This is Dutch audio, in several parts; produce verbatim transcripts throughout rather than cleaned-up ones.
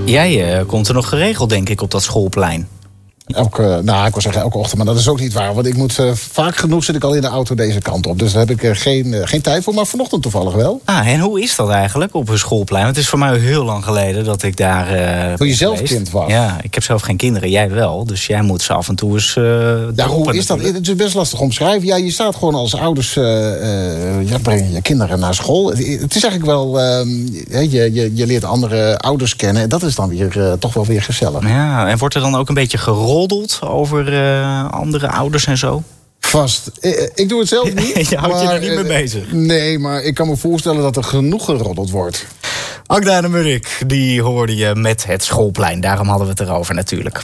Jij uh, komt er nog geregeld, denk ik, op dat schoolplein. Elke, nou, ik wil zeggen elke ochtend, maar dat is ook niet waar. Want ik moet uh, vaak genoeg zit ik al in de auto deze kant op. Dus daar heb ik uh, geen, uh, geen tijd voor, maar vanochtend toevallig wel. Ah, en hoe is dat eigenlijk op een schoolplein? Het is voor mij heel lang geleden dat ik daar uh, Toen je zelf geweest. kind was? Ja, ik heb zelf geen kinderen, jij wel. Dus jij moet ze af en toe eens... Uh, ja, hoe is dat? Het is best lastig omschrijven. Ja, je staat gewoon als ouders... Uh, uh, ja, breng je kinderen naar school. Het is eigenlijk wel... Uh, je, je, je leert andere ouders kennen. En dat is dan weer uh, toch wel weer gezellig. Ja, en wordt er dan ook een beetje gerold over uh, andere ouders en zo? Vast. Ik doe het zelf niet. Je houdt maar, je er niet mee bezig? Nee, maar ik kan me voorstellen dat er genoeg geroddeld wordt. Agda de Murik, die hoorde je met het schoolplein. Daarom hadden we het erover natuurlijk.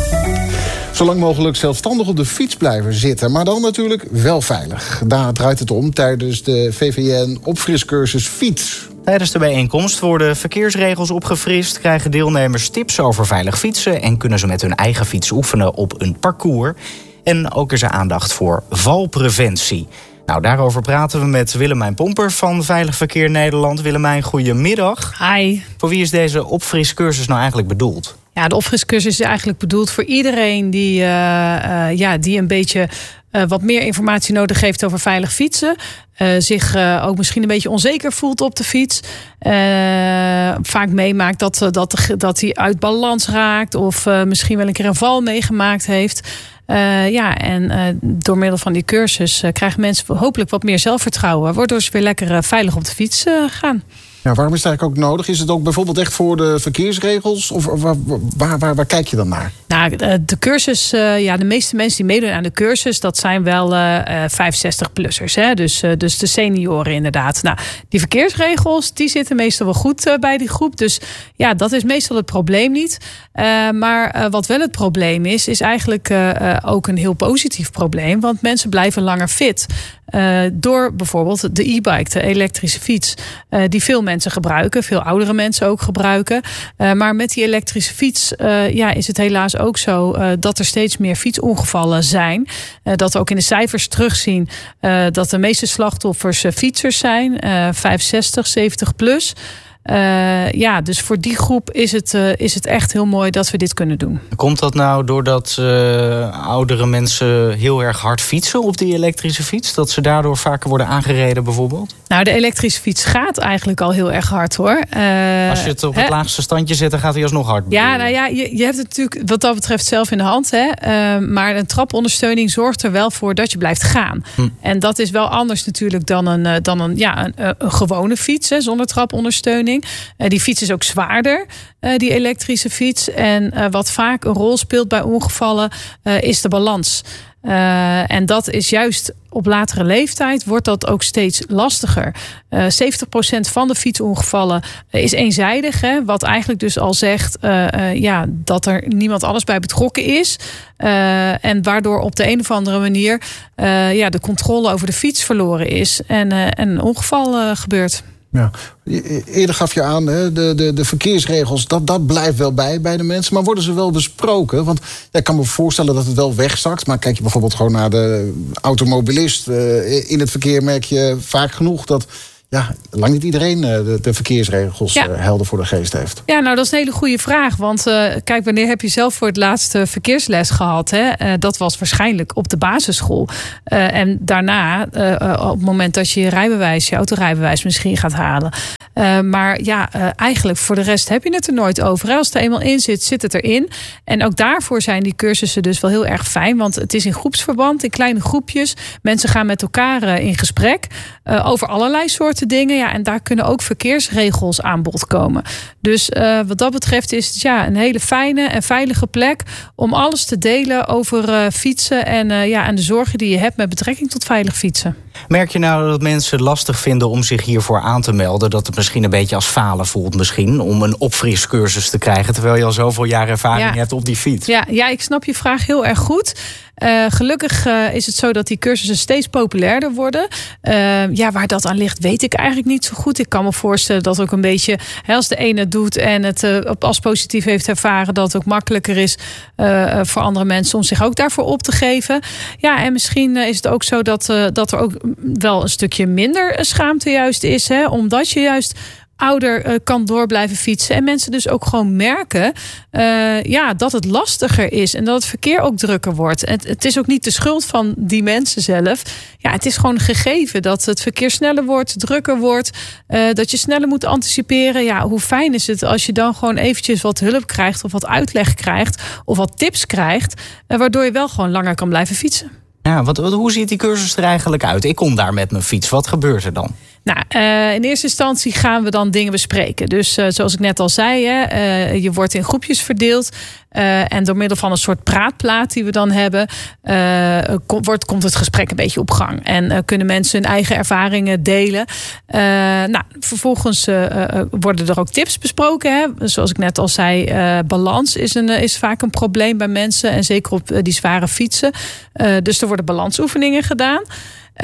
Zo lang mogelijk zelfstandig op de fiets blijven zitten. Maar dan natuurlijk wel veilig. Daar draait het om tijdens de V V N opfriscursus fiets. Tijdens de bijeenkomst worden verkeersregels opgefrist, krijgen deelnemers tips over veilig fietsen en kunnen ze met hun eigen fiets oefenen op een parcours. En ook is er aandacht voor valpreventie. Nou, daarover praten we met Willemijn Pomper van Veilig Verkeer Nederland. Willemijn, goedemiddag. Hi. Voor wie is deze opfriscursus nou eigenlijk bedoeld? Ja, de opfriscursus is eigenlijk bedoeld voor iedereen die, uh, uh, ja, die een beetje uh, wat meer informatie nodig heeft over veilig fietsen. Uh, zich uh, ook misschien een beetje onzeker voelt op de fiets. Uh, vaak meemaakt dat, dat, dat hij uit balans raakt. Of uh, misschien wel een keer een val meegemaakt heeft. Uh, ja, en uh, door middel van die cursus uh, krijgen mensen hopelijk wat meer zelfvertrouwen. Waardoor ze weer lekker uh, veilig op de fiets uh, gaan. Ja, waarom is het eigenlijk ook nodig? Is het ook bijvoorbeeld echt voor de verkeersregels? Of waar, waar, waar, waar kijk je dan naar? Nou, de cursus, uh, ja, de meeste mensen die meedoen aan de cursus, dat zijn wel uh, vijfenzestig-plussers. Hè? Dus, uh, dus de senioren inderdaad. Nou, die verkeersregels, die zitten meestal wel goed uh, bij die groep. Dus ja, dat is meestal het probleem niet. Uh, maar uh, wat wel het probleem is, is eigenlijk uh, uh, ook een heel positief probleem. Want mensen blijven langer fit. Uh, door bijvoorbeeld de e-bike, de elektrische fiets, uh, die veel mensen gebruiken, veel oudere mensen ook gebruiken. Uh, maar met die elektrische fiets uh, ja, is het helaas ook zo uh, dat er steeds meer fietsongevallen zijn. Uh, dat we ook in de cijfers terugzien uh, dat de meeste slachtoffers uh, fietsers zijn, uh, vijfenzestig, zeventig plus. Uh, ja, dus voor die groep is het, uh, is het echt heel mooi dat we dit kunnen doen. Komt dat nou doordat uh, oudere mensen heel erg hard fietsen op die elektrische fiets? Dat ze daardoor vaker worden aangereden bijvoorbeeld? Nou, de elektrische fiets gaat eigenlijk al heel erg hard hoor. Uh, Als je het op het hè? laagste standje zet, dan gaat hij alsnog hard. Ja, nou ja, je, je hebt het natuurlijk wat dat betreft zelf in de hand. Hè? Uh, maar een trapondersteuning zorgt er wel voor dat je blijft gaan. Hm. En dat is wel anders natuurlijk dan een, dan een, ja, een, een gewone fiets hè, zonder trapondersteuning. Uh, die fiets is ook zwaarder, uh, die elektrische fiets. En uh, wat vaak een rol speelt bij ongevallen uh, is de balans. Uh, en dat is juist op latere leeftijd wordt dat ook steeds lastiger. Uh, zeventig procent van de fietsongevallen uh, is eenzijdig. Hè, wat eigenlijk dus al zegt uh, uh, ja, dat er niemand anders bij betrokken is. Uh, en waardoor op de een of andere manier uh, ja, de controle over de fiets verloren is. En, uh, en een ongeval uh, gebeurt. Ja. Eerder gaf je aan, de, de, de verkeersregels, dat, dat blijft wel bij bij de mensen. Maar worden ze wel besproken? Want ja, ik kan me voorstellen dat het wel wegzakt. Maar kijk je bijvoorbeeld gewoon naar de automobilist. In het verkeer merk je vaak genoeg dat ja, lang niet iedereen de, de verkeersregels ja. helder voor de geest heeft. Ja, nou dat is een hele goede vraag. Want uh, kijk, wanneer heb je zelf voor het laatste verkeersles gehad? Hè? Uh, dat was waarschijnlijk op de basisschool. Uh, en daarna, uh, op het moment dat je je rijbewijs, je autorijbewijs misschien gaat halen. Uh, maar ja, uh, eigenlijk voor de rest heb je het er nooit over. Hè? Als het er eenmaal in zit, zit het erin. En ook daarvoor zijn die cursussen dus wel heel erg fijn. Want het is in groepsverband, in kleine groepjes. Mensen gaan met elkaar uh, in gesprek uh, over allerlei soorten dingen. Ja, en daar kunnen ook verkeersregels aan bod komen. Dus uh, wat dat betreft is het ja, een hele fijne en veilige plek om alles te delen over uh, fietsen en, uh, ja, en de zorgen die je hebt met betrekking tot veilig fietsen. Merk je nou dat mensen lastig vinden om zich hiervoor aan te melden? Dat het misschien een beetje als falen voelt misschien om een opfriscursus te krijgen, terwijl je al zoveel jaar ervaring ja. hebt op die fiets? Ja, ja, ik snap je vraag heel erg goed. Uh, gelukkig uh, is het zo dat die cursussen steeds populairder worden. Uh, ja, waar dat aan ligt, weet ik eigenlijk niet zo goed. Ik kan me voorstellen dat ook een beetje, hè, als de ene het doet en het uh, als positief heeft ervaren, dat het ook makkelijker is uh, voor andere mensen om zich ook daarvoor op te geven. Ja, en misschien uh, is het ook zo dat, uh, dat er ook wel een stukje minder schaamte juist is, hè, omdat je juist ouder uh, kan door blijven fietsen. En mensen dus ook gewoon merken uh, ja, dat het lastiger is. En dat het verkeer ook drukker wordt. Het, het is ook niet de schuld van die mensen zelf. Ja, het is gewoon een gegeven dat het verkeer sneller wordt, drukker wordt. Uh, dat je sneller moet anticiperen. Ja, hoe fijn is het als je dan gewoon eventjes wat hulp krijgt of wat uitleg krijgt of wat tips krijgt, uh, waardoor je wel gewoon langer kan blijven fietsen. Ja, wat, hoe ziet die cursus er eigenlijk uit? Ik kom daar met mijn fiets. Wat gebeurt er dan? Nou, uh, in eerste instantie gaan we dan dingen bespreken. Dus uh, zoals ik net al zei, hè, uh, je wordt in groepjes verdeeld. Uh, en door middel van een soort praatplaat die we dan hebben, uh, kom, wordt, komt het gesprek een beetje op gang. En uh, kunnen mensen hun eigen ervaringen delen. Uh, nou, vervolgens uh, uh, worden er ook tips besproken. Hè. Zoals ik net al zei, uh, balans is, een, uh, is vaak een probleem bij mensen. En zeker op uh, die zware fietsen. Uh, dus er worden balansoefeningen gedaan. Uh,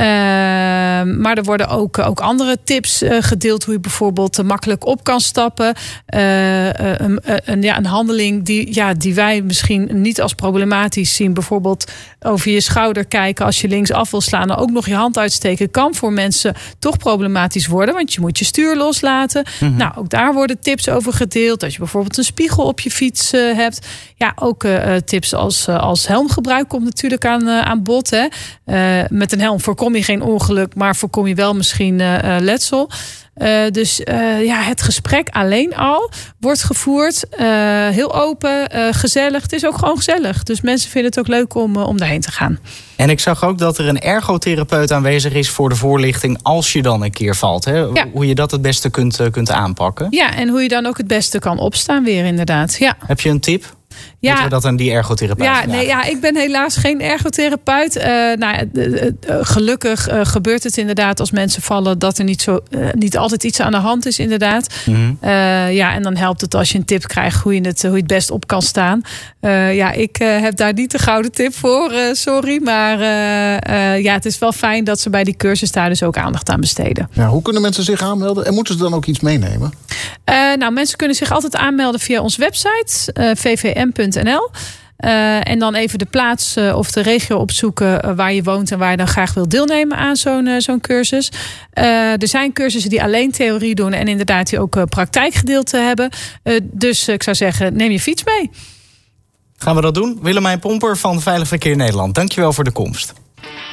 maar er worden ook, ook andere tips uh, gedeeld. Hoe je bijvoorbeeld uh, makkelijk op kan stappen. Uh, uh, een, een, ja, een handeling die, ja, die wij misschien niet als problematisch zien. Bijvoorbeeld over je schouder kijken als je links af wil slaan. En ook nog je hand uitsteken kan voor mensen toch problematisch worden. Want je moet je stuur loslaten. Mm-hmm. Nou, ook daar worden tips over gedeeld. Dat je bijvoorbeeld een spiegel op je fiets uh, hebt. Ja, ook uh, tips als, uh, als helmgebruik komt natuurlijk aan, uh, aan bod. Hè. Uh, met een helm voorkom je geen ongeluk, maar voorkom je wel misschien uh, letsel. Uh, dus uh, ja, het gesprek alleen al wordt gevoerd. Uh, heel open, uh, gezellig. Het is ook gewoon gezellig. Dus mensen vinden het ook leuk om, uh, om daarheen te gaan. En ik zag ook dat er een ergotherapeut aanwezig is voor de voorlichting als je dan een keer valt. Hè? Ja. Hoe je dat het beste kunt, uh, kunt aanpakken. Ja, en hoe je dan ook het beste kan opstaan weer inderdaad. Ja. Heb je een tip? Ja, moeten we dat aan die ergotherapeut ja, nee, ja, ik ben helaas geen ergotherapeut. Uh, nou, uh, uh, gelukkig uh, gebeurt het inderdaad als mensen vallen dat er niet, zo, uh, niet altijd iets aan de hand is inderdaad. Mm-hmm. Uh, ja, en dan helpt het als je een tip krijgt hoe je het, hoe je het best op kan staan. Uh, ja, ik uh, heb daar niet de gouden tip voor, uh, sorry. Maar uh, uh, ja, het is wel fijn dat ze bij die cursus daar dus ook aandacht aan besteden. Ja, hoe kunnen mensen zich aanmelden? En moeten ze dan ook iets meenemen? Uh, nou, mensen kunnen zich altijd aanmelden via onze website, uh, v v m punt n l. Uh, en dan even de plaats uh, of de regio opzoeken uh, waar je woont en waar je dan graag wil deelnemen aan zo'n, uh, zo'n cursus. Uh, er zijn cursussen die alleen theorie doen en inderdaad die ook uh, praktijkgedeelte hebben. Uh, dus uh, ik zou zeggen, neem je fiets mee. Gaan we dat doen? Willemijn Pomper van Veilig Verkeer Nederland, dankjewel voor de komst.